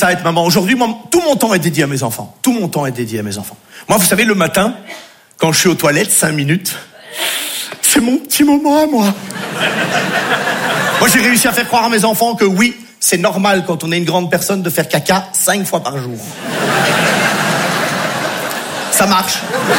ça, être maman. Aujourd'hui, tout mon temps est dédié à mes enfants. Tout mon temps est dédié à mes enfants. Moi, vous savez, le matin, quand je suis aux toilettes, 5 minutes, c'est mon petit moment à moi. Moi, j'ai réussi à faire croire à mes enfants que oui, c'est normal quand on est une grande personne de faire caca 5 fois par jour. Ça marche.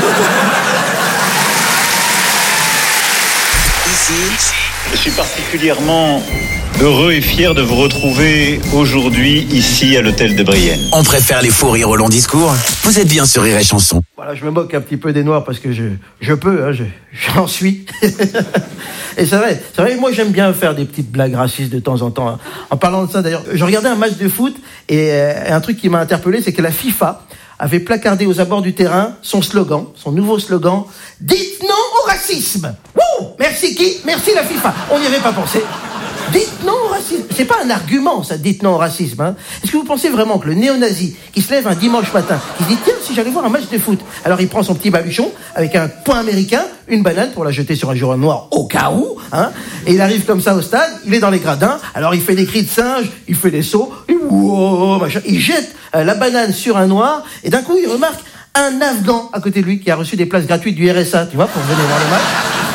Ici, je suis particulièrement heureux et fier de vous retrouver aujourd'hui ici à l'hôtel de Brienne. On préfère les fous rires au long discours. Vous êtes bien sur Rire et Chanson. Voilà, je me moque un petit peu des Noirs parce que je peux, hein, j'en suis. Et c'est vrai, moi j'aime bien faire des petites blagues racistes de temps en temps. Hein. En parlant de ça d'ailleurs, je regardais un match de foot et un truc qui m'a interpellé, c'est que la FIFA avait placardé aux abords du terrain son nouveau slogan « Dites non au racisme !» Wouh! Merci qui? Merci la FIFA. On n'y avait pas pensé. Dites non au racisme. C'est pas un argument, ça, dites non au racisme. Hein. Est-ce que vous pensez vraiment que le néo-nazi qui se lève un dimanche matin, qui se dit tiens, si j'allais voir un match de foot, alors il prend son petit baluchon avec un point américain, une banane pour la jeter sur un joueur noir au cas où, hein, et il arrive comme ça au stade, il est dans les gradins, alors il fait des cris de singe, il fait des sauts, il jette la banane sur un noir, et d'un coup il remarque un Afghan à côté de lui qui a reçu des places gratuites du RSA, tu vois, pour venir voir le match.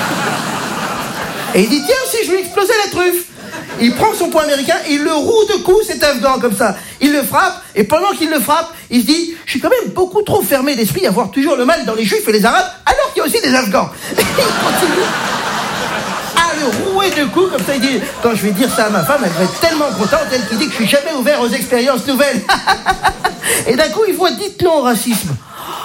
Et il dit tiens, si je lui explosais la truffe. Il prend son poing américain, il le roue de coups, cet Afghan, comme ça. Il le frappe, et pendant qu'il le frappe, il se dit « Je suis quand même beaucoup trop fermé d'esprit à voir toujours le mal dans les Juifs et les Arabes, alors qu'il y a aussi des Afghans. » Et il continue à le rouer de coups, comme ça, il dit « Quand je vais dire ça à ma femme, elle va être tellement contente, elle qui dit que je suis jamais ouvert aux expériences nouvelles. » Et d'un coup, il voit « Dites non au racisme. »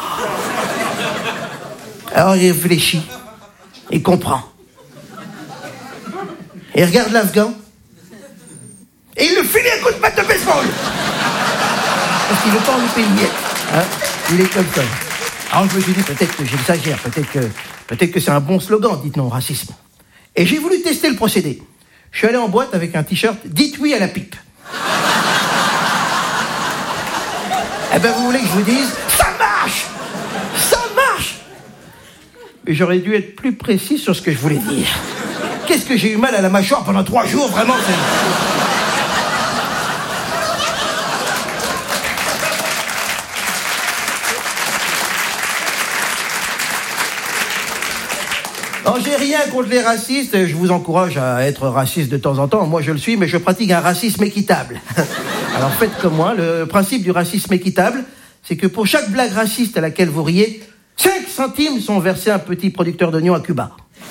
Alors il réfléchit, il comprend. Et il regarde l'Afghan. Et il le finit un coup de batte de baseball. Parce qu'il veut pas en louper une miette. Hein, il est comme ça. Alors je me suis dit, peut-être que j'exagère, peut-être que c'est un bon slogan, dites non au racisme. Et j'ai voulu tester le procédé. Je suis allé en boîte avec un t-shirt, dites oui à la pipe. Eh ben vous voulez que je vous dise, ça marche. Ça marche. Mais j'aurais dû être plus précis sur ce que je voulais dire. Qu'est-ce que j'ai eu mal à la mâchoire pendant 3 jours, vraiment, Non, j'ai rien contre les racistes, je vous encourage à être raciste de temps en temps, moi je le suis, mais je pratique un racisme équitable. Alors faites comme moi, le principe du racisme équitable, c'est que pour chaque blague raciste à laquelle vous riez, 5 centimes sont versés à un petit producteur d'oignons à Cuba.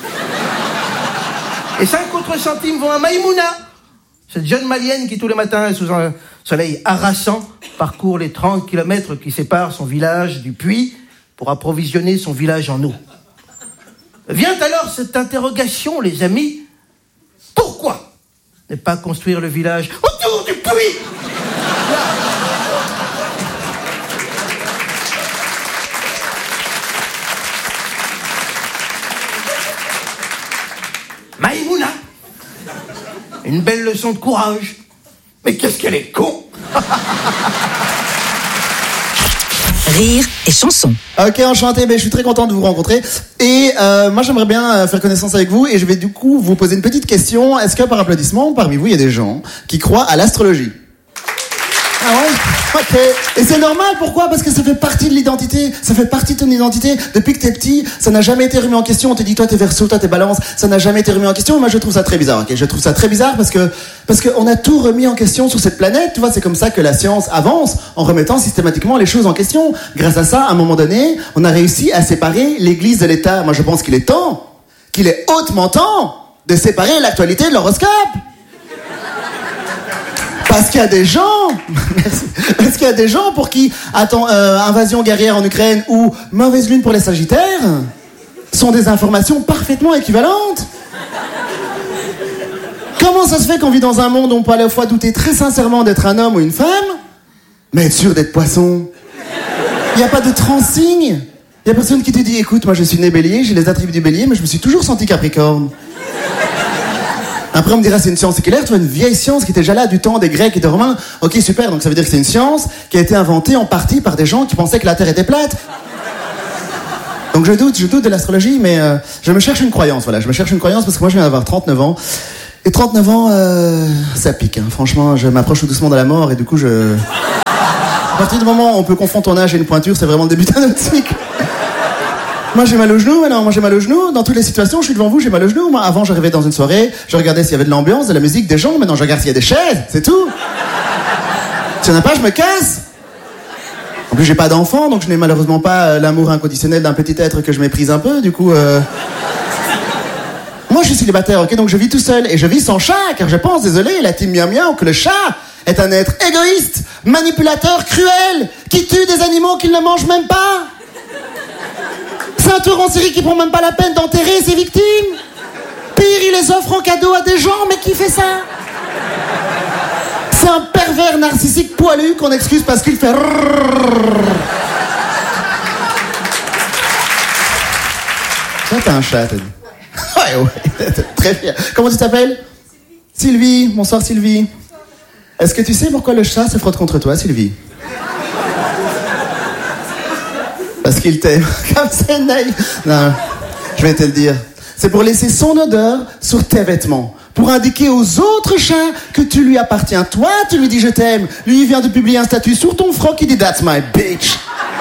Et 5 autres centimes vont à Maïmouna, cette jeune malienne qui tous les matins, sous un soleil harassant, parcourt les 30 kilomètres qui séparent son village du puits pour approvisionner son village en eau. Vient alors cette interrogation, les amis. Pourquoi ne pas construire le village autour du puits ? Maïmouna, une belle leçon de courage. Mais qu'est-ce qu'elle est con. Rire et Chanson. Ok, enchanté, mais je suis très content de vous rencontrer. Et moi, j'aimerais bien faire connaissance avec vous. Et je vais du coup vous poser une petite question. Est-ce que par applaudissement, parmi vous, il y a des gens qui croient à l'astrologie ? Ah ouais ? Ok. Et c'est normal, pourquoi ? Parce que ça fait partie de l'identité. Ça fait partie de ton identité. Depuis que t'es petit, ça n'a jamais été remis en question. On te dit, toi t'es Verseau, toi t'es Balance. Ça n'a jamais été remis en question. Moi, je trouve ça très bizarre. Ok, je trouve ça très bizarre parce que on a tout remis en question sur cette planète. Tu vois, c'est comme ça que la science avance, en remettant systématiquement les choses en question. Grâce à ça, à un moment donné, on a réussi à séparer l'Église de l'État. Moi, je pense qu'il est hautement temps de séparer l'actualité de l'horoscope. Parce qu'il y a des gens, parce qu'il y a des gens pour qui, invasion guerrière en Ukraine ou mauvaise lune pour les Sagittaires sont des informations parfaitement équivalentes. Comment ça se fait qu'on vit dans un monde où on peut à la fois douter très sincèrement d'être un homme ou une femme, mais être sûr d'être poisson ? Il n'y a pas de transigne. Il n'y a personne qui te dit, écoute, moi je suis né bélier, j'ai les attributs du bélier, mais je me suis toujours senti capricorne. Après, on me dira, c'est une science séculaire, tu vois, une vieille science qui était déjà là du temps des Grecs et des Romains. Ok, super, donc ça veut dire que c'est une science qui a été inventée en partie par des gens qui pensaient que la Terre était plate. Donc je doute de l'astrologie, mais je me cherche une croyance, voilà. Je me cherche une croyance parce que moi, je viens d'avoir 39 ans. Et 39 ans, ça pique, hein. Franchement, je m'approche tout doucement de la mort et du coup, À partir du moment où on peut confondre ton âge et une pointure, c'est vraiment le début d'un autre cycle. Moi j'ai mal au genou, maintenant moi j'ai mal au genou. Dans toutes les situations, je suis devant vous, j'ai mal au genou. Moi avant j'arrivais dans une soirée, je regardais s'il y avait de l'ambiance, de la musique, des gens. Maintenant je regarde s'il y a des chaises, c'est tout. S'il n'y en a pas, je me casse. En plus j'ai pas d'enfant, donc je n'ai malheureusement pas l'amour inconditionnel d'un petit être que je méprise un peu. Du coup, moi je suis célibataire, ok, donc je vis tout seul et je vis sans chat, car je pense, désolé, la team miam miam, que le chat est un être égoïste, manipulateur, cruel, qui tue des animaux qu'il ne mange même pas. C'est un tueur en série qui prend même pas la peine d'enterrer ses victimes. Pire, il les offre en cadeau à des gens, mais qui fait ça? C'est un pervers narcissique poilu qu'on excuse parce qu'il fait... Ça, t'as un chat, t'as dit. Ouais, très fier. Comment tu t'appelles? Sylvie. Bonsoir, Sylvie. Est-ce que tu sais pourquoi le chat se frotte contre toi, Sylvie? Parce qu'il t'aime. Comme c'est naïf. Non, je vais te le dire. C'est pour laisser son odeur sur tes vêtements. Pour indiquer aux autres chats que tu lui appartiens. Toi, tu lui dis je t'aime. Lui, il vient de publier un statut sur ton froc, il dit that's my bitch.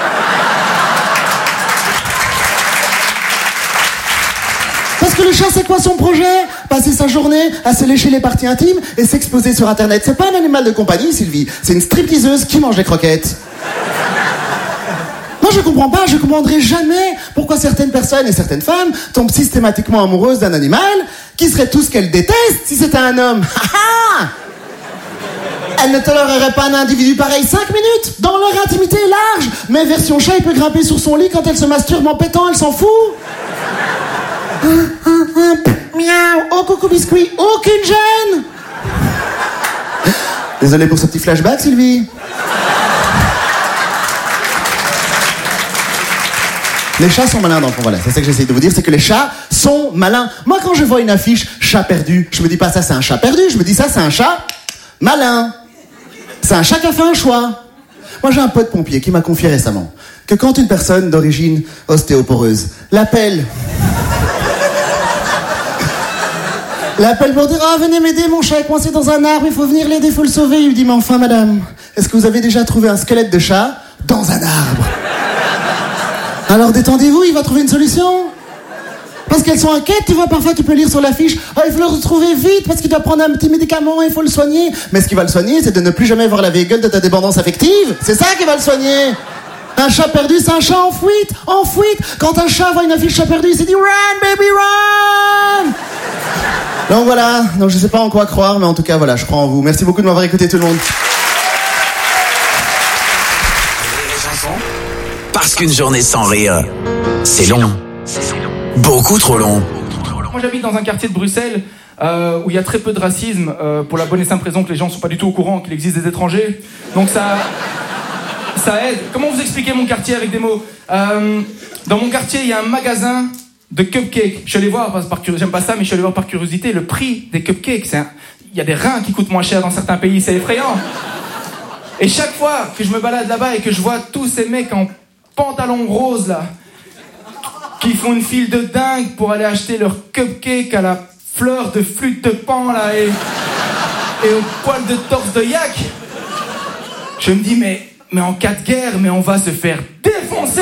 Parce que le chat, c'est quoi son projet? Passer sa journée à se lécher les parties intimes et s'exposer sur Internet. C'est pas un animal de compagnie, Sylvie. C'est une stripteaseuse qui mange des croquettes. Moi, je comprends pas, je comprendrai jamais pourquoi certaines personnes et certaines femmes tombent systématiquement amoureuses d'un animal qui serait tout ce qu'elles détestent si c'était un homme. Elles ne toléreraient pas un individu pareil 5 minutes, dans leur intimité large. Mais version chat, il peut grimper sur son lit quand elle se masturbe en pétant, elle s'en fout. Miaou, oh coucou biscuit, aucune gêne. Désolé pour ce petit flashback, Sylvie. Les chats sont malins, donc voilà, c'est ça que j'essaie de vous dire, c'est que les chats sont malins. Moi, quand je vois une affiche chat perdu, je me dis pas ça c'est un chat perdu, je me dis ça c'est un chat malin. C'est un chat qui a fait un choix. Moi, j'ai un pote pompier qui m'a confié récemment que quand une personne d'origine ostéoporeuse l'appelle pour dire « Ah, venez m'aider, mon chat est coincé dans un arbre, il faut venir l'aider, il faut le sauver. » Il lui dit « Mais enfin, madame, est-ce que vous avez déjà trouvé un squelette de chat dans un arbre ?» Alors détendez-vous, il va trouver une solution. Parce qu'elles sont inquiètes, tu vois, parfois tu peux lire sur l'affiche « Ah, il faut le retrouver vite parce qu'il doit prendre un petit médicament, il faut le soigner. » Mais ce qui va le soigner, c'est de ne plus jamais voir la vieille gueule de ta dépendance affective. C'est ça qui va le soigner. Un chat perdu, c'est un chat en fuite, en fuite. Quand un chat voit une affiche chat perdu, il s'est dit « Run, baby, run !» Donc voilà, donc je sais pas en quoi croire, mais en tout cas voilà, je crois en vous. Merci beaucoup de m'avoir écouté tout le monde. Parce qu'une journée sans rire, c'est long. Beaucoup trop long. Moi j'habite dans un quartier de Bruxelles où il y a très peu de racisme, pour la bonne et simple raison que les gens sont pas du tout au courant qu'il existe des étrangers. Donc ça aide. Comment vous expliquer mon quartier avec des mots? Dans mon quartier, il y a un magasin de cupcakes. Je suis allé voir, j'aime pas ça, mais je suis allé voir par curiosité le prix des cupcakes. Il y a des reins qui coûtent moins cher dans certains pays, c'est effrayant. Et chaque fois que je me balade là-bas et que je vois tous ces mecs en pantalon rose là, qui font une file de dingue pour aller acheter leur cupcake à la fleur de flûte de pan là et au poil de torse de yak, je me dis mais en cas de guerre, mais on va se faire défoncer.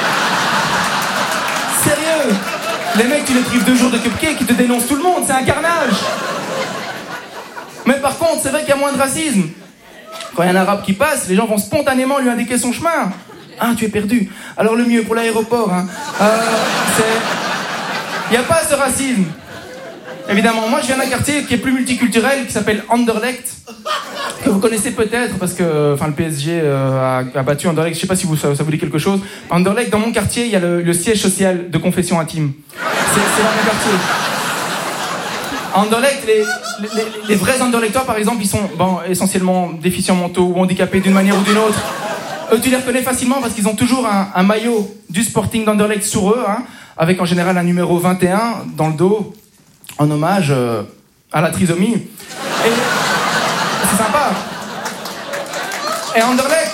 Sérieux, les mecs tu les prives 2 jours de cupcake, ils te dénoncent tout le monde, c'est un carnage. Mais par contre, c'est vrai qu'il y a moins de racisme. Quand il y a un arabe qui passe, les gens vont spontanément lui indiquer son chemin. Ah, tu es perdu. Alors le mieux pour l'aéroport, hein. Il n'y a pas ce racisme. Évidemment, moi je viens d'un quartier qui est plus multiculturel, qui s'appelle Anderlecht, que vous connaissez peut-être parce que le PSG a battu Anderlecht. Je ne sais pas si ça vous dit quelque chose. Anderlecht, dans mon quartier, il y a le siège social de confession intime. C'est dans mon quartier. Anderlecht, les vrais Anderlechtois, par exemple, ils sont essentiellement déficients mentaux ou handicapés d'une manière ou d'une autre. Eux, tu les reconnais facilement parce qu'ils ont toujours un maillot du Sporting d'Anderlecht sur eux, hein, avec en général un numéro 21 dans le dos, en hommage à la trisomie. Et c'est sympa. Et Anderlecht,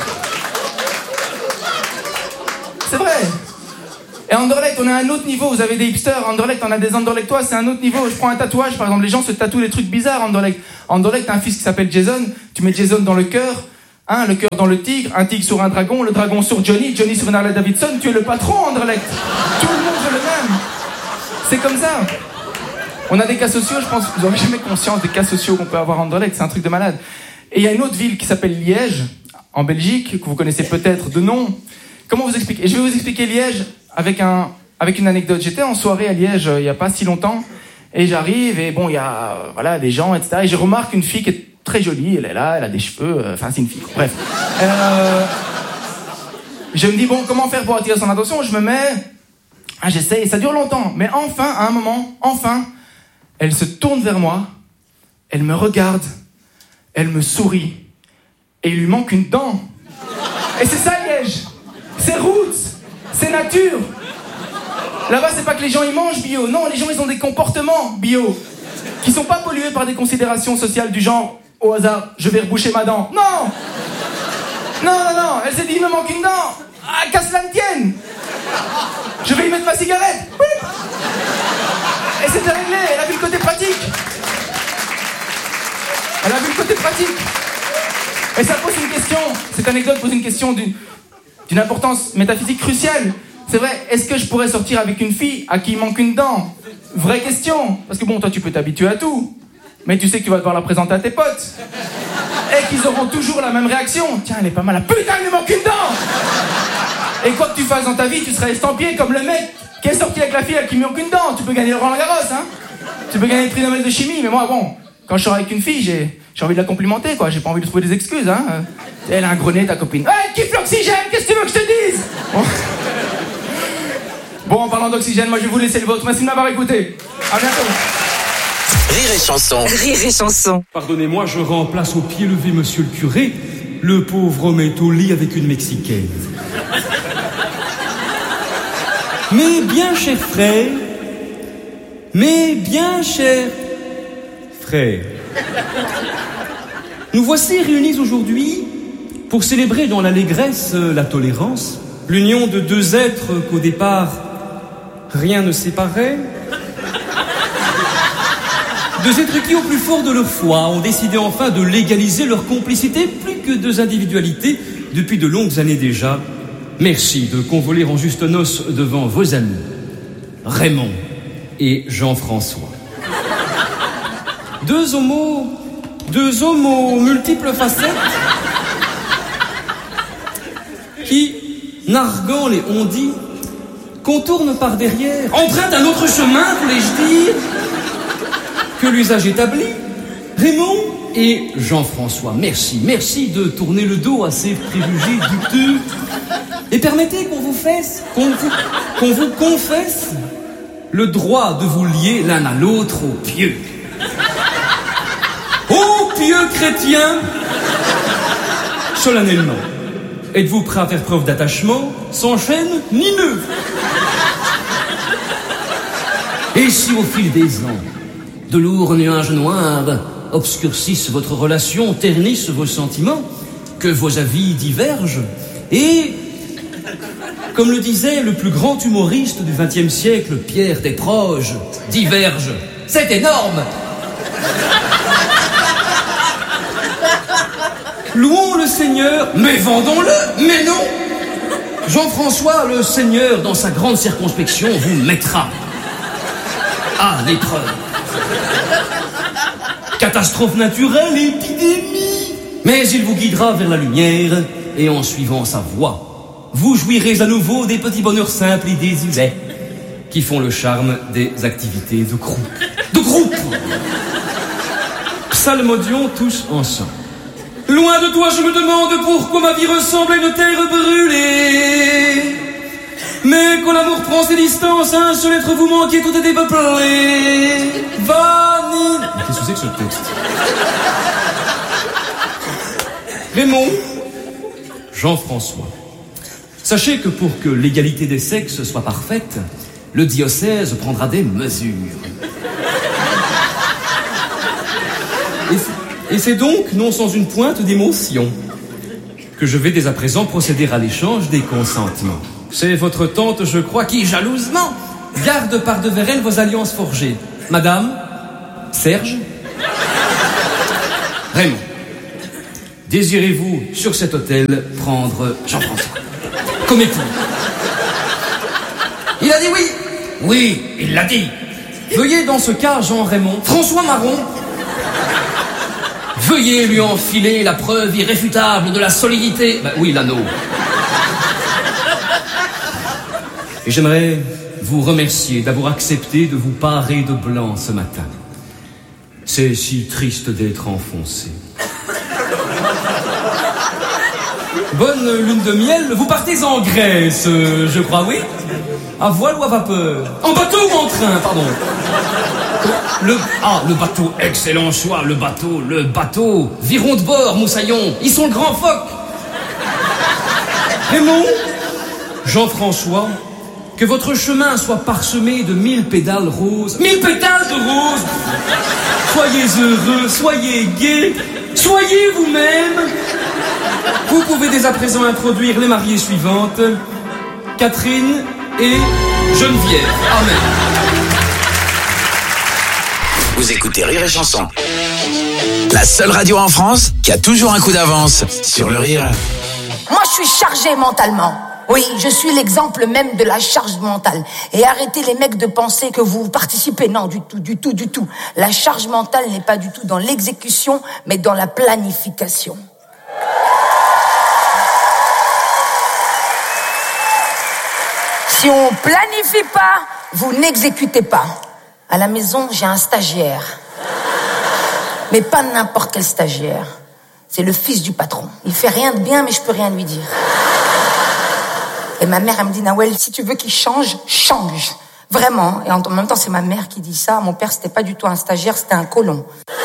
c'est vrai. Et Anderlecht, on est à un autre niveau. Vous avez des hipsters. Anderlecht, on a des Anderlechtois, c'est un autre niveau. Je prends un tatouage, par exemple. Les gens se tatouent des trucs bizarres, Anderlecht. Anderlecht, t'as un fils qui s'appelle Jason. Tu mets Jason dans le cœur. Hein, le cœur dans le tigre, un tigre sur un dragon, le dragon sur Johnny, Johnny sur une Harley Davidson, tu es le patron, Anderlecht. Tout le monde veut le même. C'est comme ça. On a des cas sociaux, je pense que vous n'aurez jamais conscience des cas sociaux qu'on peut avoir à Anderlecht, c'est un truc de malade. Et il y a une autre ville qui s'appelle Liège, en Belgique, que vous connaissez peut-être de nom. Comment vous expliquer ? Et je vais vous expliquer Liège avec une anecdote. J'étais en soirée à Liège il n'y a pas si longtemps, et j'arrive, et bon, il y a des gens, etc. Et je remarque une fille qui est très jolie, elle est là, elle a des cheveux, enfin c'est une fille, bref. Je me dis, bon, comment faire pour attirer son attention ? Je me mets, j'essaie, et ça dure longtemps, mais enfin, à un moment, elle se tourne vers moi, elle me regarde, elle me sourit, et il lui manque une dent. Et c'est ça Liège, c'est roots, c'est nature. Là-bas, c'est pas que les gens ils mangent bio, non, les gens ils ont des comportements bio, qui sont pas pollués par des considérations sociales du genre, au hasard, je vais reboucher ma dent. Non, elle s'est dit, il me manque une dent, qu'à cela ne tienne. Je vais y mettre ma cigarette. Oui. Et c'était réglé, elle a vu le côté pratique. Et ça pose une question, cette anecdote pose une question d'une importance métaphysique cruciale. C'est vrai, est-ce que je pourrais sortir avec une fille à qui il manque une dent ? Vraie question. Parce que bon, toi tu peux t'habituer à tout. Mais tu sais que tu vas devoir la présenter à tes potes. Et qu'ils auront toujours la même réaction. Tiens, elle est pas mal. Putain, il me manque une dent. Et quoi que tu fasses dans ta vie, tu seras estampillé comme le mec qui est sorti avec la fille à qui il manque une dent. Tu peux gagner le Roland Garros, hein. Tu peux gagner le prix Nobel de chimie. Mais moi, bon, quand je sors avec une fille, j'ai envie de la complimenter, quoi. J'ai pas envie de trouver des excuses, hein. Elle a un gros nez, ta copine. Elle kiffe l'oxygène, qu'est-ce que tu veux que je te dise ? Bon, en parlant d'oxygène, moi je vais vous laisser le vôtre. Merci de m'avoir écouté. À bientôt. Rire et chanson. Rire et chanson. Pardonnez-moi, je remplace au pied levé monsieur le curé. Le pauvre homme est au lit avec une Mexicaine. Mais bien cher frère, nous voici réunis aujourd'hui pour célébrer dans l'allégresse la tolérance, l'union de deux êtres qu'au départ rien ne séparait. Deux êtres qui, au plus fort de leur foi, ont décidé enfin de légaliser leur complicité, plus que deux individualités, depuis de longues années déjà. Merci de convoler en juste noces devant vos amis, Raymond et Jean-François. Deux homos multiples facettes, qui, narguant les on-dit, contournent par derrière, empruntent un autre chemin, voulais-je dire, que l'usage établi. Raymond et Jean-François, merci de tourner le dos à ces préjugés douteux et permettez qu'on vous confesse le droit de vous lier l'un à l'autre au pieux. Ô pieux chrétiens, solennellement, êtes-vous prêts à faire preuve d'attachement sans chaîne ni nœud ? Et si au fil des ans, de lourds nuages noirs obscurcissent votre relation, ternissent vos sentiments, que vos avis divergent, et, comme le disait le plus grand humoriste du XXe siècle, Pierre Desproges, divergent. C'est énorme! Louons le Seigneur, mais vendons-le, mais non! Jean-François, le Seigneur, dans sa grande circonspection, vous mettra à l'épreuve. Catastrophe naturelle, épidémie. Mais il vous guidera vers la lumière, et en suivant sa voie, vous jouirez à nouveau des petits bonheurs simples et désuets qui font le charme des activités de groupe. Psalmodions tous ensemble. Loin de toi, je me demande pourquoi ma vie ressemble à une terre brûlée. Mais quand l'amour prend ses distances, un seul être vous manquez, tout est dépeuplé. Vanille. Qu'est-ce que c'est que ce texte ? Raymond, Jean-François, sachez que pour que l'égalité des sexes soit parfaite, le diocèse prendra des mesures. Et c'est donc, non sans une pointe d'émotion, que je vais dès à présent procéder à l'échange des consentements. C'est votre tante, je crois, qui, jalousement, garde par devers elle vos alliances forgées. Madame, Serge, Raymond, Désirez-vous, sur cet hôtel, prendre Jean-François comme époux? Il a dit oui. Oui, il l'a dit. Veuillez dans ce cas, Jean-Raymond, François Marron, veuillez lui enfiler la preuve irréfutable de la solidité... oui, l'anneau. Et j'aimerais vous remercier d'avoir accepté de vous parer de blanc ce matin. C'est si triste d'être enfoncé. Bonne lune de miel, vous partez en Grèce, je crois, oui? À voile ou à vapeur? En bateau ou en train, pardon? Le bateau, excellent choix, le bateau. Virons de bord, Moussaillon, ils sont le grand phoque. Raymond, Jean-François, que votre chemin soit parsemé de 1000 pétales roses. 1000 pétales de roses! Soyez heureux, soyez gais, soyez vous-même. Vous pouvez dès à présent introduire les mariées suivantes, Catherine et Geneviève. Amen. Vous écoutez Rire et Chanson. La seule radio en France qui a toujours un coup d'avance sur le rire. Moi, je suis chargée mentalement. Oui, je suis l'exemple même de la charge mentale. Et arrêtez les mecs de penser que vous participez. Non, du tout. La charge mentale n'est pas du tout dans l'exécution, mais dans la planification. Si on planifie pas, vous n'exécutez pas. À la maison, j'ai un stagiaire. Mais pas n'importe quel stagiaire. C'est le fils du patron. Il fait rien de bien, mais je peux rien lui dire. Et ma mère, elle me dit, Nawel, si tu veux qu'il change, change. Vraiment. Et en même temps, c'est ma mère qui dit ça. Mon père, c'était pas du tout un stagiaire, c'était un colon.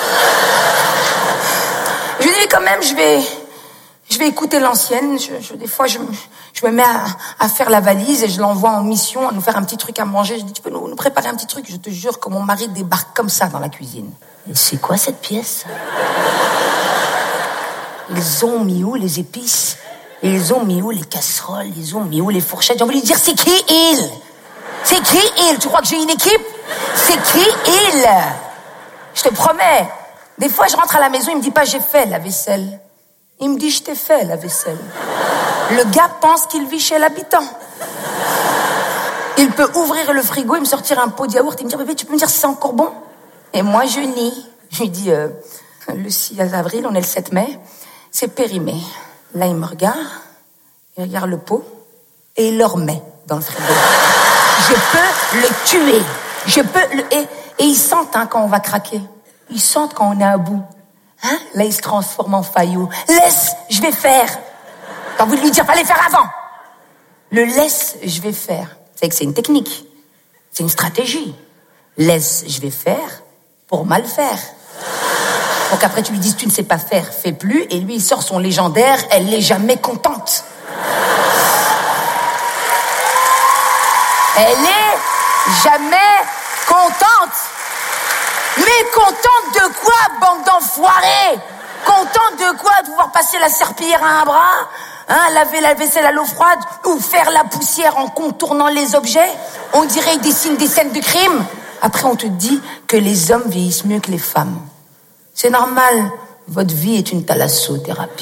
Je lui dis, mais quand même, je vais écouter l'ancienne. Des fois, je me mets à faire la valise et je l'envoie en mission à nous faire un petit truc à manger. Je dis, tu peux nous préparer un petit truc? Je te jure que mon mari débarque comme ça dans la cuisine. Et c'est quoi cette pièce? Ils ont mis où les épices? Ils ont mis où les casseroles? Ils ont mis où les fourchettes? J'ai envie de lui dire, c'est qui il? C'est qui il? Tu crois que j'ai une équipe? C'est qui il? Je te promets. Des fois, je rentre à la maison, il me dit pas, j'ai fait la vaisselle. Il me dit, je t'ai fait la vaisselle. Le gars pense qu'il vit chez l'habitant. Il peut ouvrir le frigo et me sortir un pot de yaourt et me dire, bébé, tu peux me dire si c'est encore bon? Et moi, je nie. Je lui dis, le 6 avril, on est le 7 mai, c'est périmé. Là, il me regarde, il regarde le pot et il le remet dans le frigo. Je peux le tuer. Et ils sentent quand on va craquer. Ils sentent quand on est à bout. Hein? Là, il se transforme en faillot. Laisse, je vais faire. T'as envie de lui dire, fallait faire avant. Le laisse, je vais faire. C'est que c'est une technique. C'est une stratégie. Laisse, je vais faire pour mal faire. Donc après, tu lui dis, tu ne sais pas faire, fais plus. Et lui, il sort son légendaire, elle n'est jamais contente. Elle est jamais contente. Mais contente de quoi, bande d'enfoirés? Contente de quoi? De pouvoir passer la serpillière à un bras, hein, laver la vaisselle à l'eau froide, ou faire la poussière en contournant les objets? On dirait qu'ils dessinent des scènes de crime. Après, on te dit que les hommes vieillissent mieux que les femmes. C'est normal, votre vie est une thalassothérapie.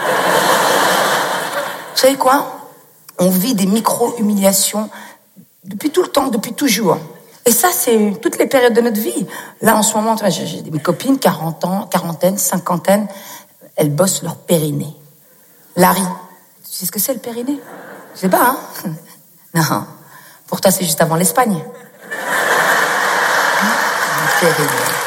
Vous savez quoi? On vit des micro-humiliations depuis tout le temps, depuis toujours. Et ça, c'est toutes les périodes de notre vie. Là, en ce moment, j'ai des copines, 40 ans, quarantaine, cinquantaine, elles bossent leur périnée. Larry, tu sais ce que c'est le périnée? Je sais pas, hein? Non, pour toi, c'est juste avant l'Espagne. Le périnée.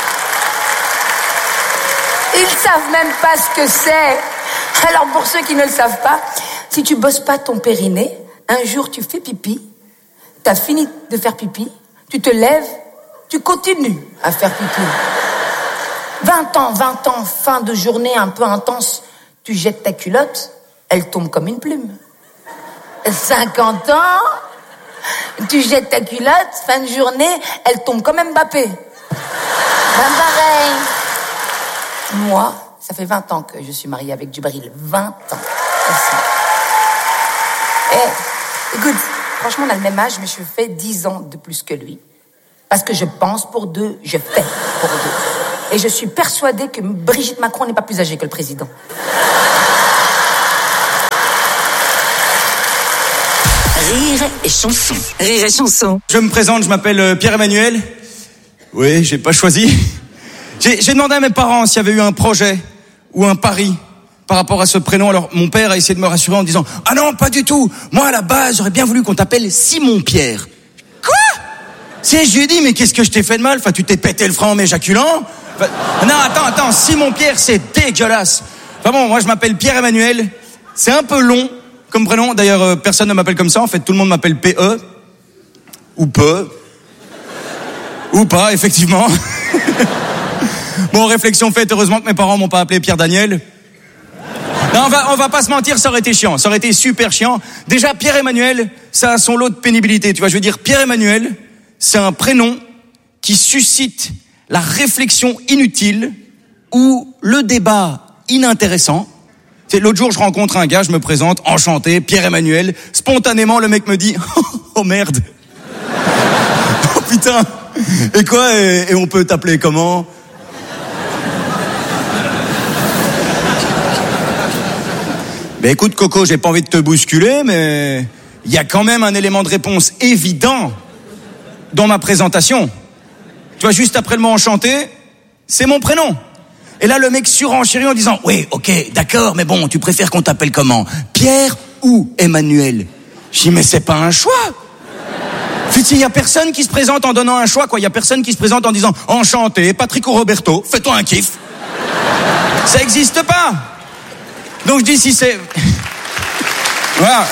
Ils savent même pas ce que c'est. Alors, pour ceux qui ne le savent pas, si tu bosses pas ton périnée, un jour, tu fais pipi, t'as fini de faire pipi, tu te lèves, tu continues à faire pipi. 20 ans, fin de journée un peu intense, tu jettes ta culotte, elle tombe comme une plume. 50 ans, tu jettes ta culotte, fin de journée, elle tombe comme Mbappé. Ben pareil. Moi, ça fait 20 ans que je suis mariée avec Djibril. 20 ans. Écoute, franchement, on a le même âge, mais je fais 10 ans de plus que lui. Parce que je pense pour deux, je fais pour deux. Et je suis persuadée que Brigitte Macron n'est pas plus âgée que le président. Rire et chanson. Rire et chanson. Je me présente, je m'appelle Pierre-Emmanuel. Oui, j'ai pas choisi. J'ai demandé à mes parents s'il y avait eu un projet ou un pari par rapport à ce prénom. Alors, mon père a essayé de me rassurer en disant « Ah non, pas du tout. Moi, à la base, j'aurais bien voulu qu'on t'appelle Simon-Pierre. » Quoi ? Je lui ai dit « Mais qu'est-ce que je t'ai fait de mal ? Enfin, tu t'es pété le frein en m'éjaculant ? Enfin, non, attends, Simon-Pierre, c'est dégueulasse. Enfin bon, moi, je m'appelle Pierre-Emmanuel. C'est un peu long comme prénom. D'ailleurs, personne ne m'appelle comme ça. En fait, tout le monde m'appelle P.E. Ou Peu. Ou pas, effectivement. Bon, réflexion faite, heureusement que mes parents m'ont pas appelé Pierre-Daniel. Non, on va pas se mentir, ça aurait été chiant. Ça aurait été super chiant. Déjà, Pierre-Emmanuel, ça a son lot de pénibilité. Tu vois, je veux dire, Pierre-Emmanuel, c'est un prénom qui suscite la réflexion inutile ou le débat inintéressant. L'autre jour, je rencontre un gars, je me présente, enchanté, Pierre-Emmanuel. Spontanément, le mec me dit « Oh merde !» Oh putain. Et quoi, et on peut t'appeler comment ? Ben écoute Coco, j'ai pas envie de te bousculer, mais il y a quand même un élément de réponse évident dans ma présentation. Tu vois, juste après le mot enchanté, c'est mon prénom. Et là, le mec surenchérit en disant « Oui, ok, d'accord, mais bon, tu préfères qu'on t'appelle comment ? Pierre ou Emmanuel ?» Je dis « Mais c'est pas un choix !» Il y a personne qui se présente en donnant un choix, quoi. Il y a personne qui se présente en disant « Enchanté, Patrick ou Roberto, fais-toi un kiff. » Ça existe pas. Donc je dis si c'est... Voilà.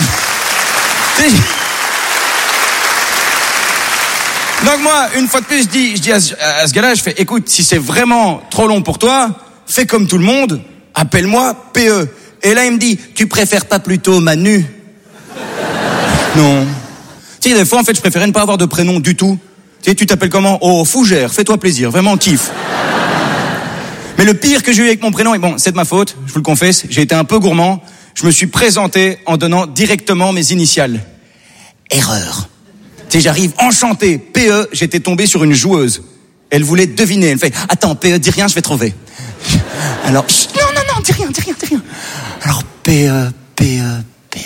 Donc moi, une fois de plus, je dis à ce gars-là, je fais « Écoute, si c'est vraiment trop long pour toi, fais comme tout le monde, appelle-moi P.E. » Et là, il me dit « Tu préfères pas plutôt Manu ?» Non. Tu sais, des fois, en fait, je préférais ne pas avoir de prénom du tout. Tu sais, tu t'appelles comment ? Oh, Fougère, fais-toi plaisir, vraiment kiffe. Mais le pire que j'ai eu avec mon prénom, et bon, c'est de ma faute, je vous le confesse, j'ai été un peu gourmand, je me suis présenté en donnant directement mes initiales. Erreur. Tu sais, j'arrive enchanté, P.E., j'étais tombé sur une joueuse. Elle voulait deviner, elle fait « Attends, P.E., dis rien, je vais trouver. » Alors, non, dis rien. Alors, P.E., dis rien.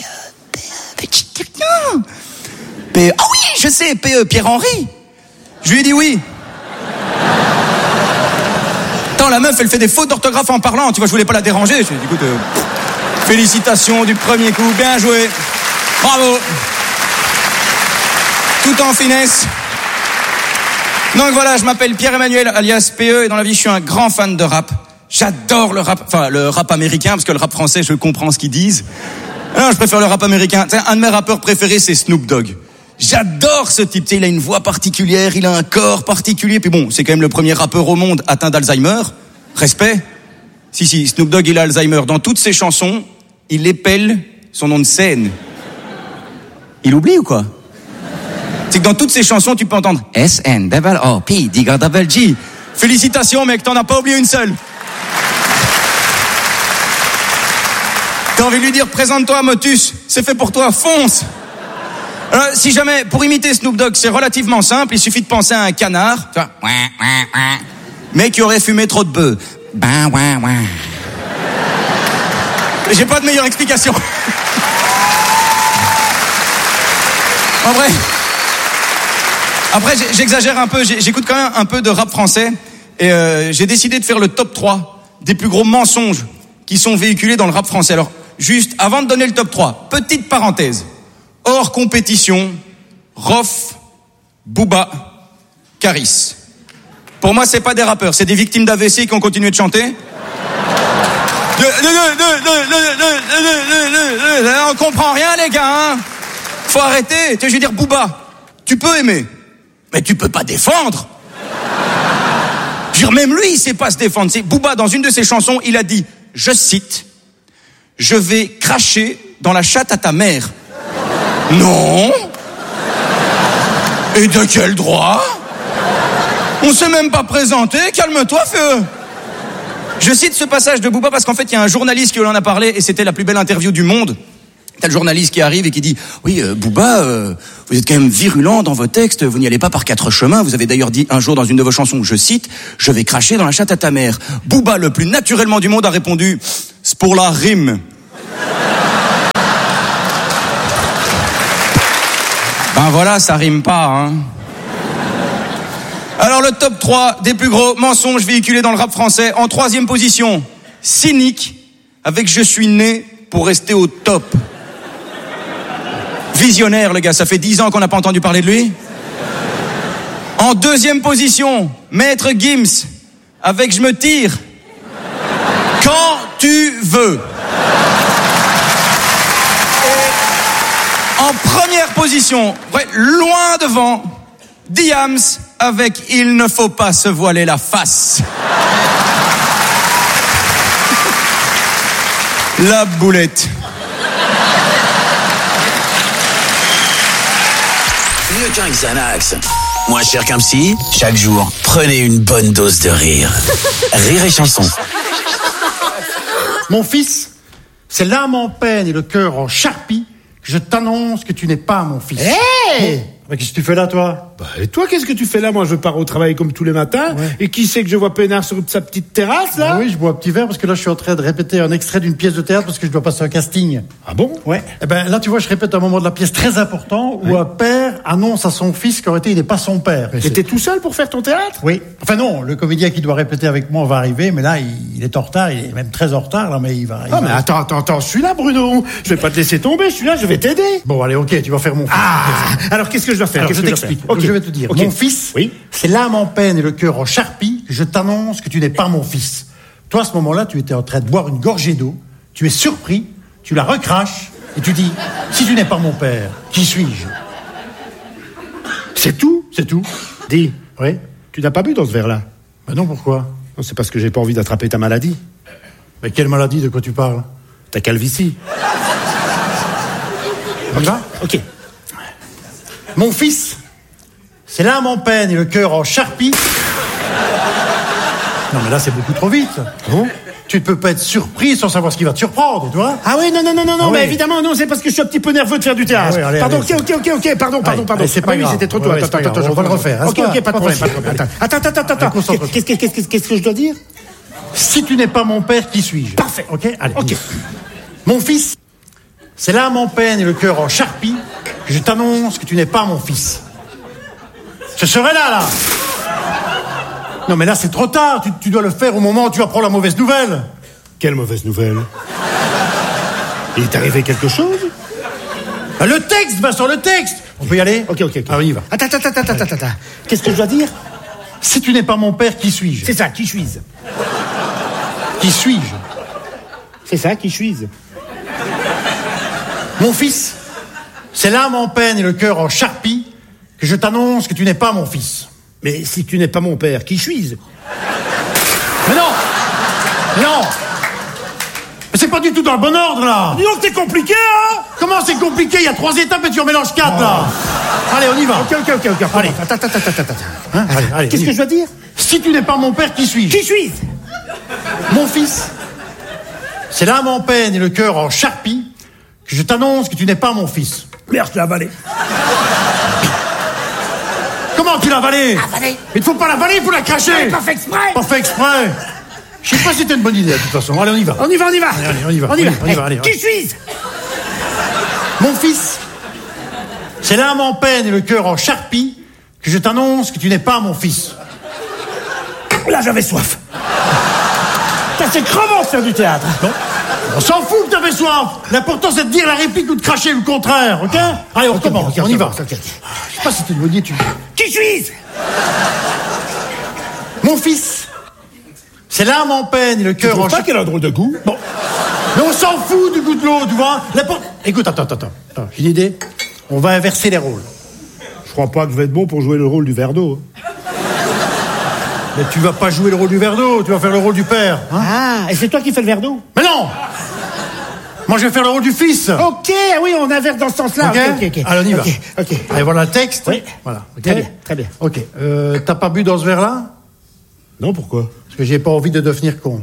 P.E. Ah oui, je sais, P.E. Pierre-Henri. Je lui ai dit oui. Attends, la meuf, elle fait des fautes d'orthographe en parlant. Tu vois, je voulais pas la déranger. Je lui ai dit, écoute, félicitations du premier coup, bien joué. Bravo. Tout en finesse. Donc voilà, je m'appelle Pierre-Emmanuel, alias P.E. Et dans la vie, je suis un grand fan de rap. J'adore le rap, enfin le rap américain, parce que le rap français, je comprends ce qu'ils disent. Non, je préfère le rap américain. Tu sais, un de mes rappeurs préférés, c'est Snoop Dogg. J'adore ce type. Tu sais, il a une voix particulière, il a un corps particulier. Puis bon, c'est quand même le premier rappeur au monde atteint d'Alzheimer. Respect. Si, Snoop Dogg, il a Alzheimer. Dans toutes ses chansons, il épelle son nom de scène. Il oublie ou quoi ? C'est que dans toutes ses chansons, tu peux entendre S-N-O-P-D-G. Félicitations, mec, t'en as pas oublié une seule. T'as envie de lui dire, présente-toi, Motus, c'est fait pour toi, fonce. Alors, si jamais, pour imiter Snoop Dogg, c'est relativement simple, il suffit de penser à un canard, tu vois, mais qui aurait fumé trop de bœufs. J'ai pas de meilleure explication. En vrai, après, j'exagère un peu, j'écoute quand même un peu de rap français, et j'ai décidé de faire le top 3 des plus gros mensonges qui sont véhiculés dans le rap français. Alors, juste, avant de donner le top 3, petite parenthèse. Hors compétition, Rof, Booba, Caris. Pour moi, c'est pas des rappeurs, c'est des victimes d'AVC qui ont continué de chanter. On comprend rien, les gars, hein. Faut arrêter. Tu sais, je veux dire, Booba, tu peux aimer, mais tu peux pas défendre. Je veux dire, même lui, il sait pas se défendre. C'est Booba, dans une de ses chansons, il a dit, je cite, « Je vais cracher dans la chatte à ta mère. » Non. Et de quel droit ? On s'est même pas présenté, calme-toi, feu. Je cite ce passage de Booba parce qu'en fait, il y a un journaliste qui en a parlé et c'était la plus belle interview du monde. T'as le journaliste qui arrive et qui dit « Oui, Booba, vous êtes quand même virulent dans vos textes, vous n'y allez pas par 4 chemins. Vous avez d'ailleurs dit un jour dans une de vos chansons, je cite, « Je vais cracher dans la chatte à ta mère. » Booba, le plus naturellement du monde, a répondu « C'est pour la rime. » Ben voilà, ça rime pas, hein. Alors le top 3 des plus gros mensonges véhiculés dans le rap français. En 3e position, Cynique, avec Je suis né pour rester au top. Visionnaire, le gars, ça fait 10 ans qu'on n'a pas entendu parler de lui. En 2e position, Maître Gims, avec Je me tire quand tu veux. Et en 1re position, ouais, loin devant, Diams, avec Il ne faut pas se voiler la face. La boulette. Mieux qu'un Xanax. Moins cher qu'un psy, chaque jour, prenez une bonne dose de rire. Rire et chanson. Mon fils, c'est l'âme en peine et le cœur en charpie que je t'annonce que tu n'es pas mon fils. Hey! Mais qu'est-ce que tu fais là, toi? Et toi, qu'est-ce que tu fais là? Moi, je pars au travail comme tous les matins. Ouais. Et qui c'est que je vois peinard sur sa petite terrasse, là? Oui, je bois un petit verre parce que là, je suis en train de répéter un extrait d'une pièce de théâtre parce que je dois passer un casting. Ah bon? Ouais. Eh ben, là, tu vois, je répète un moment de la pièce très important où un père annonce à son fils qu'en réalité, il n'est pas son père. Et t'es tout seul pour faire ton théâtre? Oui. Enfin non, le comédien qui doit répéter avec moi va arriver, mais là, il est en retard, il est même très en retard, là, mais il va... mais attends, je suis là, Bruno. Je vais pas te laisser tomber, je suis là, je vais t'aider. Bon, allez, ok, tu vas faire mon fils. Ah! Alors, qu'est-ce que je dois faire? Alors, je t'explique. Okay. Je vais te dire. Okay. Mon fils, oui, c'est l'âme en peine et le cœur en charpie que je t'annonce que tu n'es pas mon fils. Toi, à ce moment-là, tu étais en train de boire une gorgée d'eau, tu es surpris, tu la recraches et tu dis, si tu n'es pas mon père, qui suis-je? C'est tout? C'est tout? Dis. Oui? Tu n'as pas bu dans ce verre-là? Ben non, pourquoi? Non, c'est parce que j'ai pas envie d'attraper ta maladie. Mais quelle maladie? De quoi tu parles? Ta calvitie. Comme ça? Ok. Mon fils, c'est l'âme en peine et le cœur en charpie. Non, mais là, c'est beaucoup trop vite. Bon. Tu ne peux pas être surpris sans savoir ce qui va te surprendre, tu vois? Ah oui, non, mais évidemment, non, c'est parce que je suis un petit peu nerveux de faire du théâtre. Ah oui, allez, pardon, allez, ok, pardon. C'est pas grave. Oui, c'était trop tôt. Attends, on va le refaire. Ok, pas de problème. Attends. Qu'est-ce que je dois dire? Si tu n'es pas mon père, qui suis-je? Parfait. Ok, allez. Ok. Mon fils, c'est l'âme en peine et le cœur en charpie que je t'annonce que tu n'es pas mon fils. Je serai là. Non, mais là, c'est trop tard. Tu dois le faire au moment où tu apprends la mauvaise nouvelle. Quelle mauvaise nouvelle? Il est arrivé quelque chose? Le texte, Vincent, le texte. On peut y aller? Ok. Alors, on y va. Attends. Qu'est-ce que je dois dire? Si tu n'es pas mon père, qui suis-je? C'est ça, qui suis-je? Qui suis-je? C'est ça, qui suis-je? Mon fils, c'est l'âme en peine et le cœur en charpie que je t'annonce que tu n'es pas mon fils. Mais si tu n'es pas mon père, qui suis-je? Mais non! Mais c'est pas du tout dans le bon ordre, là! Dis donc, c'est compliqué, hein? Comment c'est compliqué? Il y a 3 étapes et tu en mélanges 4, là! Allez, on y va! Ok. Allez. Attends. Hein? Allez, qu'est-ce que je dois dire? Si tu n'es pas mon père, qui suis-je? Qui suis-je? Mon fils, c'est l'âme en peine et le cœur en charpie que je t'annonce que tu n'es pas mon fils. Merde, je l'ai avalé. Comment tu l'as avalé? Avalé. Il ne faut pas l'avaler, il faut la cracher. Pas fait exprès. Pas fait exprès. Je sais pas si c'était une bonne idée, de toute façon. Allez, on y va. On y va. Allez, on y va. Allez. Qui suis-je? Mon fils, c'est l'âme en peine et le cœur en charpie que je t'annonce que tu n'es pas mon fils. Là, j'avais soif. C'est crevant de faire du théâtre. Non. On s'en fout que t'avais soif. L'important, c'est de dire la réplique ou de cracher le contraire, ok? Allez, on recommence, on y va. Je sais pas si c'était une bonne idée, Qui suis-je? Mon fils, c'est l'âme en peine et le cœur en charpie. Tu trouves pas qu'elle a un drôle de goût? Bon. Mais on s'en fout du goût de l'eau, tu vois? Écoute, attends. J'ai une idée. On va inverser les rôles. Je crois pas que je vais être bon pour jouer le rôle du verre d'eau. Mais tu vas pas jouer le rôle du verre d'eau, tu vas faire le rôle du père. Hein? Ah, et c'est toi qui fais le verre d'eau? Mais non! Moi, je vais faire le rôle du fils. Ok, oui, on inverse dans ce sens-là. Ok. Allez, on y va. Ok. Allez, voilà le texte. Oui. Voilà. Okay. Très bien. Ok. T'as pas bu dans ce verre-là? Non, pourquoi? Parce que j'ai pas envie de devenir con.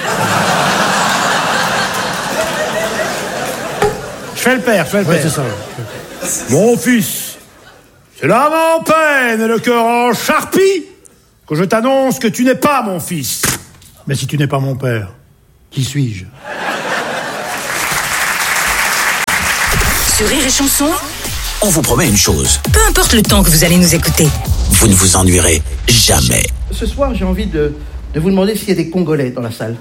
Je fais le père. Ouais, c'est ça. Mon fils, c'est l'âme en peine et le cœur en charpie que je t'annonce que tu n'es pas mon fils. Mais si tu n'es pas mon père, qui suis-je? Sur Rire et Chanson, on vous promet une chose. Peu importe le temps que vous allez nous écouter. Vous ne vous ennuierez jamais. Ce soir, j'ai envie de vous demander s'il y a des Congolais dans la salle.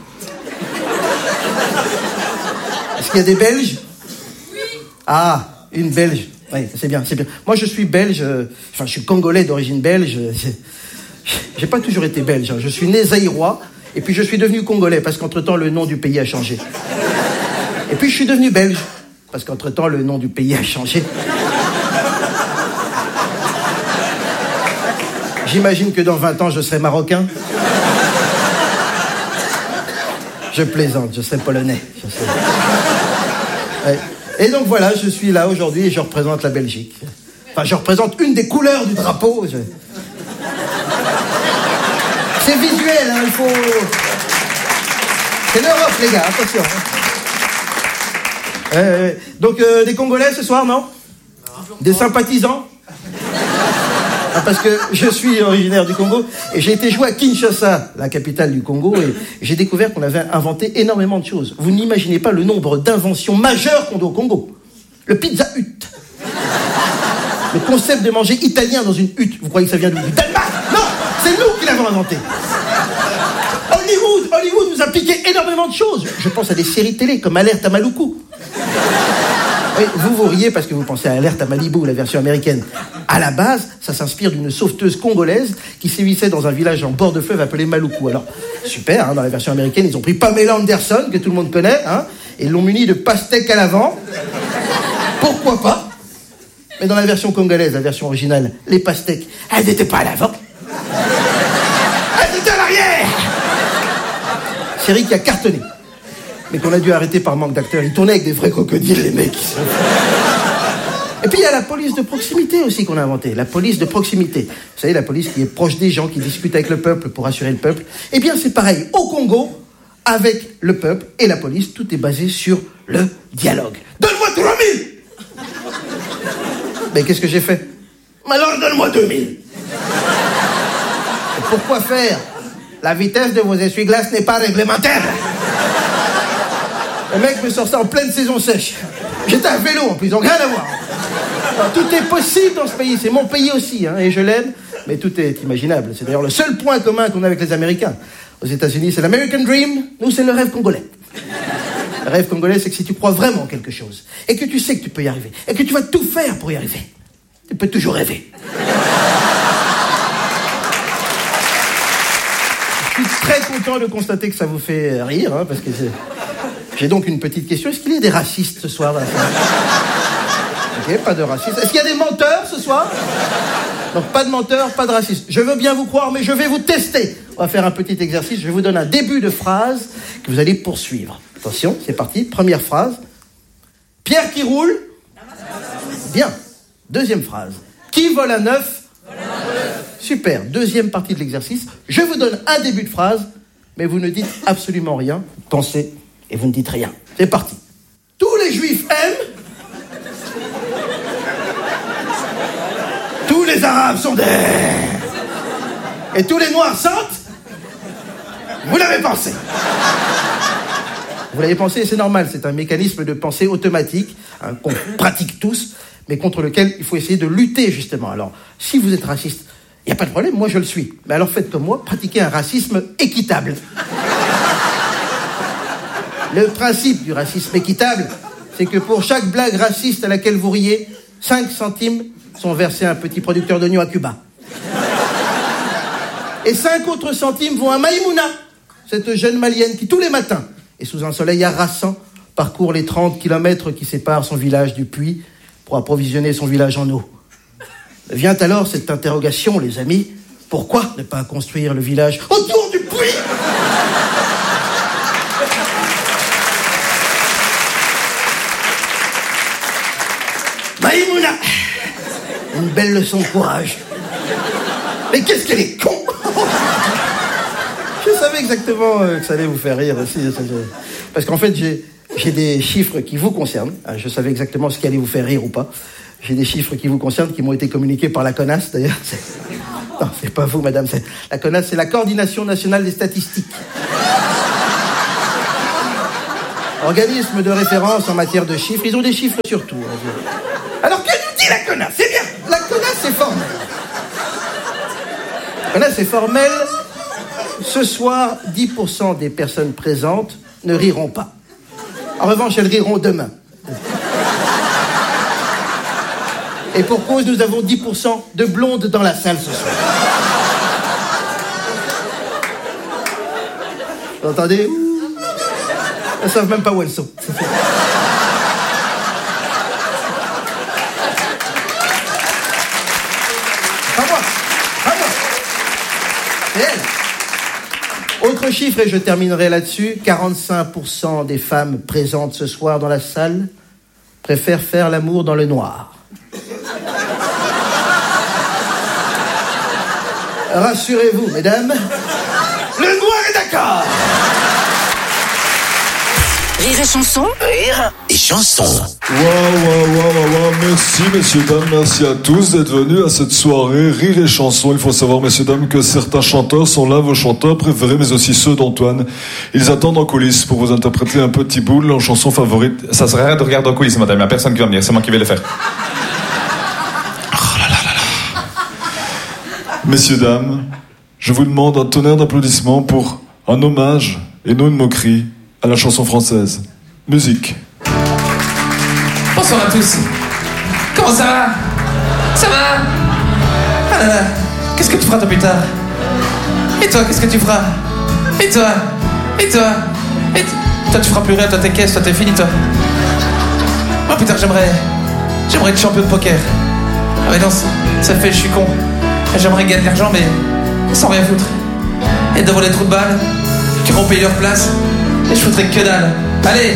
Est-ce qu'il y a des Belges? Ah, une Belge. Oui, c'est bien, c'est bien. Moi, je suis belge, je suis congolais d'origine belge. J'ai pas toujours été belge. Hein. Je suis né zaïrois, et puis je suis devenu congolais, parce qu'entre-temps, le nom du pays a changé. Et puis, je suis devenu belge, parce qu'entre-temps, le nom du pays a changé. J'imagine que dans 20 ans, je serai marocain. Je plaisante, je serai polonais. Ouais. Et donc voilà, je suis là aujourd'hui et je représente la Belgique. Enfin, je représente une des couleurs du drapeau. C'est visuel, hein, il faut... C'est l'Europe, les gars, attention. Donc, des Congolais ce soir, non? Des sympathisants? Parce que je suis originaire du Congo et j'ai été joué à Kinshasa, la capitale du Congo, et j'ai découvert qu'on avait inventé énormément de choses. Vous n'imaginez pas le nombre d'inventions majeures qu'on a au Congo. Le pizza hut. Le concept de manger italien dans une hutte. Vous croyez que ça vient du Danemark? Non, c'est nous qui l'avons inventé. Hollywood nous a piqué énormément de choses. Je pense à des séries télé comme Alerte à Maluku. Oui, vous riez parce que vous pensez à Alerte à Malibu, la version américaine. À la base, ça s'inspire d'une sauveteuse congolaise qui sévissait dans un village en bord de fleuve appelé Maluku. Alors, super, hein, dans la version américaine, ils ont pris Pamela Anderson, que tout le monde connaît, hein, et l'ont muni de pastèques à l'avant. Pourquoi pas? Mais dans la version congolaise, la version originale, les pastèques, elles n'étaient pas à l'avant. Elles étaient à l'arrière. Série qui a cartonné, mais qu'on a dû arrêter par manque d'acteurs. Ils tournaient avec des vrais crocodiles, les mecs. Et puis il y a la police de proximité aussi qu'on a inventée. La police de proximité. Vous savez, la police qui est proche des gens, qui discute avec le peuple pour assurer le peuple. Eh bien, c'est pareil au Congo, avec le peuple et la police. Tout est basé sur le dialogue. Donne-moi 3000. Mais qu'est-ce que j'ai fait? Alors donne-moi 2000. Et pourquoi faire? La vitesse de vos essuie-glaces n'est pas réglementaire. Le mec me sort ça en pleine saison sèche. J'étais à vélo en plus, donc rien à voir. Alors, tout est possible dans ce pays, c'est mon pays aussi, hein, et je l'aime, mais tout est imaginable. C'est d'ailleurs le seul point commun qu'on a avec les Américains. Aux États-Unis, c'est l'American Dream, nous, c'est le rêve congolais. Le rêve congolais, c'est que si tu crois vraiment en quelque chose, et que tu sais que tu peux y arriver, et que tu vas tout faire pour y arriver, tu peux toujours rêver. Je suis très content de constater que ça vous fait rire, hein, parce que j'ai donc une petite question. Est-ce qu'il y a des racistes ce soir? Ok, pas de racistes. Est-ce qu'il y a des menteurs ce soir? Donc pas de menteurs, pas de racistes. Je veux bien vous croire, mais je vais vous tester. On va faire un petit exercice. Je vous donne un début de phrase que vous allez poursuivre. Attention, c'est parti. Première phrase. Pierre qui roule. Bien. Deuxième phrase. Qui vole un œuf? Super. Deuxième partie de l'exercice. Je vous donne un début de phrase, mais vous ne dites absolument rien. Vous pensez et vous ne dites rien. C'est parti. Tous les juifs aiment. Tous les arabes sont des... Et tous les noirs sentent. Vous l'avez pensé. Vous l'avez pensé, c'est normal. C'est un mécanisme de pensée automatique, hein, qu'on pratique tous, mais contre lequel il faut essayer de lutter, justement. Alors, si vous êtes raciste, il n'y a pas de problème, moi je le suis. Mais alors faites comme moi, pratiquez un racisme équitable. Le principe du racisme équitable, c'est que pour chaque blague raciste à laquelle vous riez, 5 centimes sont versés à un petit producteur d'oignons à Cuba. Et 5 autres centimes vont à Maïmouna, cette jeune malienne qui, tous les matins, et sous un soleil harassant, parcourt les 30 kilomètres qui séparent son village du puits pour approvisionner son village en eau. Vient alors cette interrogation, les amis. Pourquoi ne pas construire le village autour du puits? Maïmouna, une belle leçon de courage. Mais qu'est-ce qu'elle est con. Je savais exactement que ça allait vous faire rire aussi. Parce qu'en fait, j'ai des chiffres qui vous concernent. Je savais exactement ce qui allait vous faire rire ou pas. J'ai des chiffres qui vous concernent, qui m'ont été communiqués par la CONAS, d'ailleurs. Non, c'est pas vous, madame. La CONAS, c'est la Coordination Nationale des Statistiques. Organisme de référence en matière de chiffres. Ils ont des chiffres sur tout. Alors, que nous dit la connasse? C'est bien. La connasse, c'est formel. La connasse, c'est formel. Ce soir, 10% des personnes présentes ne riront pas. En revanche, elles riront demain. Et pour cause, nous avons 10% de blondes dans la salle ce soir. Vous entendez? Elles savent même pas où elles sont. Pas moi. C'est elle. Autre chiffre, et je terminerai là-dessus. 45% des femmes présentes ce soir dans la salle préfèrent faire l'amour dans le noir. Rassurez-vous, mesdames, le noir est d'accord. Rire et chanson. Rire et chanson. Waouh, merci messieurs, dames, merci à tous d'être venus à cette soirée Rire et chanson. Il faut savoir, messieurs, dames, que certains chanteurs sont là vos chanteurs préférés, mais aussi ceux d'Antoine. Ils attendent en coulisses pour vous interpréter un petit bout de leur chanson favorite. Ça serait rien de regarder en coulisses, madame, il n'y a personne qui va venir, c'est moi qui vais le faire. Messieurs, dames, je vous demande un tonnerre d'applaudissements pour un hommage et non une moquerie à la chanson française. Musique. Bonsoir à tous. Comment ça va? Ça va? Ah là là. Qu'est-ce que tu feras toi plus tard? Et toi, qu'est-ce que tu feras? Et toi? Et toi? Et toi, tu feras plus rien, toi t'es caisse, toi t'es fini, toi. Moi plus tard, j'aimerais être champion de poker. Ah mais non, ça fait, je suis con. J'aimerais gagner de l'argent, mais sans rien foutre. Et devant les trous de balles, qui vont payer leur place, et je foutrais que dalle. Allez!